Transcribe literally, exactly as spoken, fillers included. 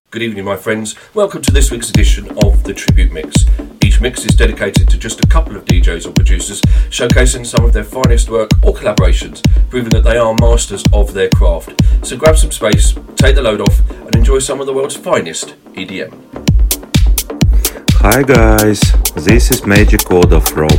Good evening, my friends. Welcome to this week's edition of the Tribute Mix. Each mix is dedicated to just a couple of D Js or producers, showcasing some of their finest work or collaborations, proving that they are masters of their craft. So grab some space, take the load off, and enjoy some of the world's finest E D M. Hi guys, this is Magic Code of Rob.